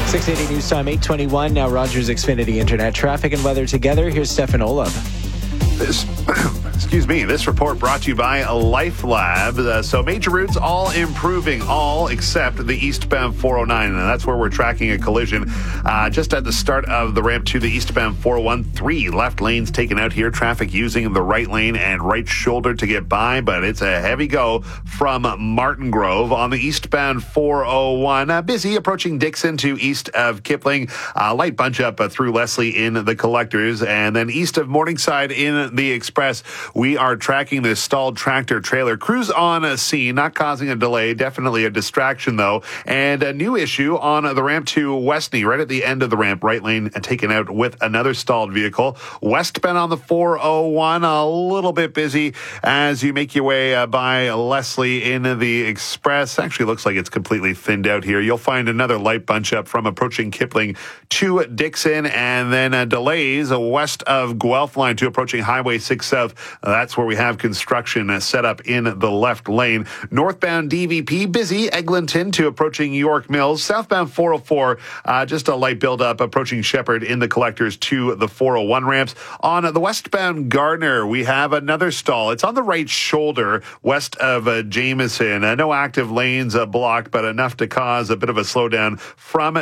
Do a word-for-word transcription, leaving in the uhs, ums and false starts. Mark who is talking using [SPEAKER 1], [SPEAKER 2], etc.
[SPEAKER 1] six eighty News Time, eight twenty-one. Now Rogers Xfinity Internet traffic and weather together. Here's Stefan Olov.
[SPEAKER 2] This, excuse me, this report brought to you by Life Lab. Uh, so major routes all improving, all except the eastbound four oh nine. And that's where we're tracking a collision uh, just at the start of the ramp to the eastbound four oh one. Three left lanes taken out here. Traffic using the right lane and right shoulder to get by, but it's a heavy go from Martin Grove on the eastbound four oh one. Uh, busy approaching Dixon to east of Kipling. Uh, light bunch up uh, through Leslie in the collectors. And then east of Morningside in the express, we are tracking this stalled tractor trailer. Crews on a scene, not causing a delay, definitely a distraction though. And a new issue on the ramp to Westney, right at the end of the ramp, right lane taken out with another stalled vehicle. Westbound on the four oh one, a little bit busy as you make your way uh, by Leslie in the express. Actually looks like it's completely thinned out here. You'll find another light bunch up from approaching Kipling to Dixon, and then uh, delays uh, west of Guelph line to approaching Highway six South. Uh, that's where we have construction uh, set up in the left lane. Northbound D V P, busy. Eglinton to approaching York Mills. Southbound four oh four, uh, just a light build-up approaching Shepherd in the collectors to the four oh one ramps. On uh, the westbound Gardner, we have another stall. It's on the right shoulder west of uh, Jameson. Uh, no active lanes uh, blocked, but enough to cause a bit of a slowdown from